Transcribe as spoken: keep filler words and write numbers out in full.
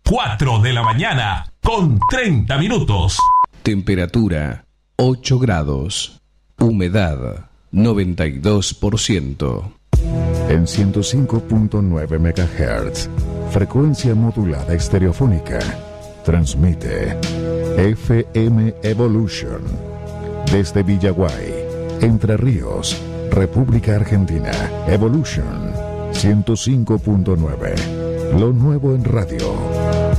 cuatro de la mañana con treinta minutos. Temperatura ocho grados. Humedad noventa y dos por ciento. En ciento cinco punto nueve megahertz, frecuencia modulada estereofónica, transmite F M Evolution desde Villaguay, Entre Ríos, República Argentina. Evolution ciento cinco punto nueve, lo nuevo en radio.